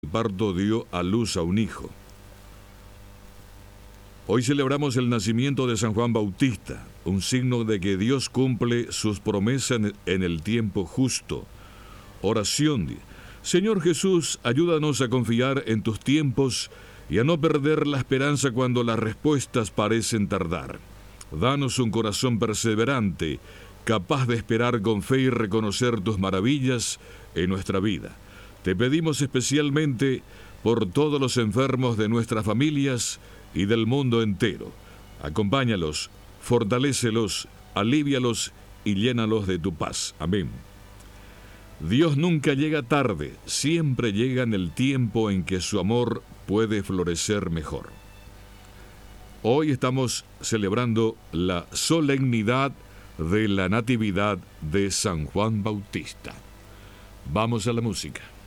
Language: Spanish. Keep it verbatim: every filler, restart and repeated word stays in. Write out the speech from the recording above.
parto dio a luz a un hijo. Hoy celebramos el nacimiento de San Juan Bautista, un signo de que Dios cumple sus promesas en el tiempo justo. Oración. Señor Jesús, ayúdanos a confiar en tus tiempos y a no perder la esperanza cuando las respuestas parecen tardar. Danos un corazón perseverante, capaz de esperar con fe y reconocer tus maravillas en nuestra vida. Te pedimos especialmente por todos los enfermos de nuestras familias y del mundo entero. Acompáñalos, fortalécelos, alivíalos y llénalos de tu paz. Amén. Dios nunca llega tarde, siempre llega en el tiempo en que su amor puede florecer mejor. Hoy estamos celebrando la solemnidad de la Natividad de San Juan Bautista. Vamos a la música.